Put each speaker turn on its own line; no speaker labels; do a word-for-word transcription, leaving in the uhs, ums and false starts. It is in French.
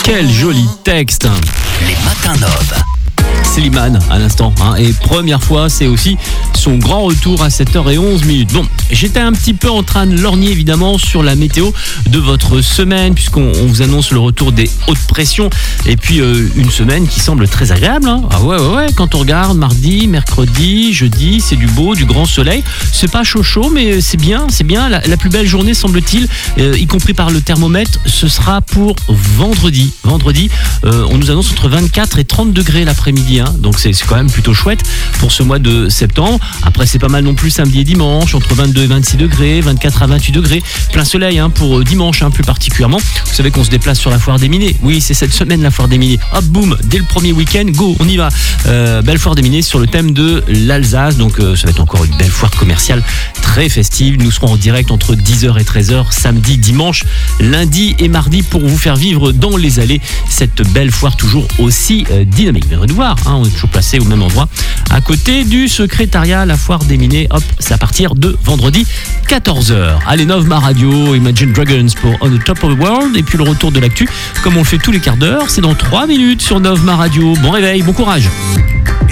Quel joli texte.
Les matins Nov.
Slimane à l'instant, hein, et première fois, c'est aussi son grand retour à sept heures onze minutes. Bon, j'étais un petit peu en train de lorgner évidemment sur la météo de votre semaine, puisqu'on on vous annonce le retour des hautes pressions, et puis euh, une semaine qui semble très agréable, hein. Ah ouais, ouais, ouais, quand on regarde mardi, mercredi, jeudi, c'est du beau, du grand soleil, c'est pas chaud chaud, mais c'est bien, c'est bien, la, la plus belle journée semble-t-il, euh, y compris par le thermomètre, ce sera pour vendredi. Vendredi, euh, on nous annonce entre vingt-quatre et trente degrés l'après-midi, hein. Donc c'est, c'est quand même plutôt chouette pour ce mois de septembre. Après c'est pas mal non plus samedi et dimanche, entre vingt-deux et vingt-six degrés, vingt-quatre à vingt-huit degrés, plein soleil, hein, pour dimanche, hein, plus particulièrement. Vous savez qu'on se déplace sur la foire des Miniers. Oui, c'est cette semaine la foire des Miniers. Hop, boum, dès le premier week-end, go, on y va. Euh, belle foire des Miniers sur le thème de l'Alsace. Donc euh, ça va être encore une belle foire commerciale très festive. Nous serons en direct entre dix heures et treize heures samedi, dimanche, lundi et mardi pour vous faire vivre dans les allées cette belle foire toujours aussi euh, dynamique. Vous viendrez nous voir, hein, on est toujours placé au même endroit à côté du secrétariat, la foire des Miniers. Hop, c'est à partir de vendredi quatorze heures. Allez, Nov Ma Radio, Imagine Dragons pour On the Top of the World, et puis le retour de l'actu comme on le fait tous les quarts d'heure, c'est dans trois minutes sur Nov Ma Radio. Bon réveil, bon courage.